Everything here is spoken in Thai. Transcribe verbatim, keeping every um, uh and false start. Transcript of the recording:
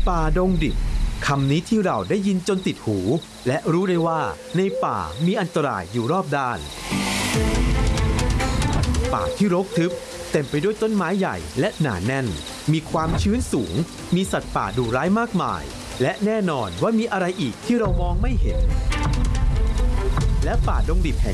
ป่าดงดิบคำนี้ที่เราได้ยินจนติดหูและรู้ได้ว่าในป่ามีอันตรายอยู่รอบด้านป่าที่รกทึบเต็มไปด้วยต้นไม้ใหญ่และหนาแน่นมีความชื้นสูงมีสัตว์ป่าดุร้ายมากมายและแน่นอนว่ามีอะไรอีกที่เรามองไม่เห็นและป่าดงดิบแห่ง